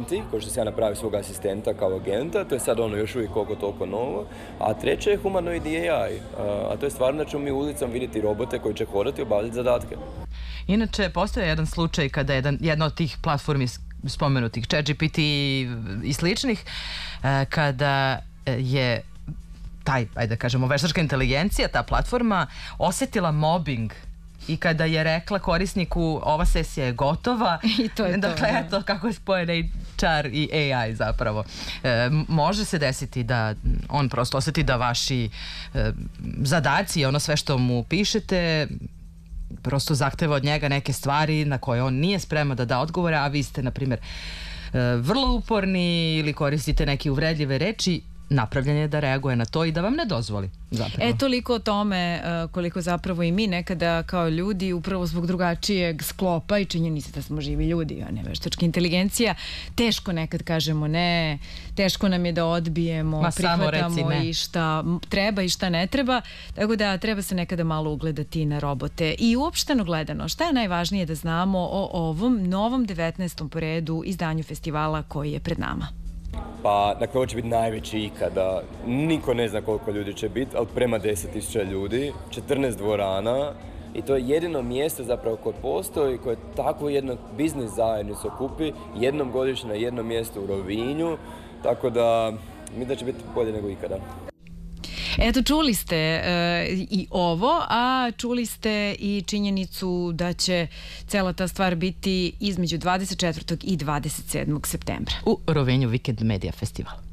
agenti, kao što se ja napravio svog asistenta kao agenta, to je sad ono još uvijek koliko toliko novo, a treće je humanoid AI, a to je stvarno da ćemo mi ulicom vidjeti robote koji će hodati i obavljati zadatke. Inače, postoje jedan slučaj kada je jedna od tih platformi spomenutih, ChatGPT i sličnih, kada je ajde da kažemo, veštačka inteligencija, ta platforma, osetila mobbing i kada je rekla korisniku ova sesija je gotova. I to je to. Dakle, eto kako je spojen HR i AI zapravo. Može se desiti da on prosto oseti da vaši zadaci i ono sve što mu pišete prosto zahteva od njega neke stvari na koje on nije spreman da da odgovore, a vi ste, na primjer, vrlo uporni ili koristite neke uvredljive reči, napravljen je da reaguje na to i da vam ne dozvoli zapravo. Toliko o tome koliko zapravo i mi nekada kao ljudi upravo zbog drugačijeg sklopa i činjenice da smo živi ljudi, a ne veštačka inteligencija, teško nekad kažemo ne, teško nam je da odbijemo, prihvatamo i šta treba i šta ne treba, tako da treba se nekada malo ugledati na robote. I uopšteno gledano, šta je najvažnije da znamo o ovom novom 19. po redu izdanju festivala koji je pred nama? Pa, dakle, ovo će biti najveći ikada. Niko ne zna koliko ljudi će biti, ali prema 10.000 ljudi, 14 dvorana i to je jedino mjesto zapravo koje postoji, koje takvu jednu biznis zajednicu okupi jednom godišnje na jednom mjestu u Rovinju, tako da mislim da će biti bolje nego ikada. Eto, čuli ste i ovo, a čuli ste i činjenicu da će cela ta stvar biti između 24. i 27. septembra. U Rovinju Weekend Media Festival.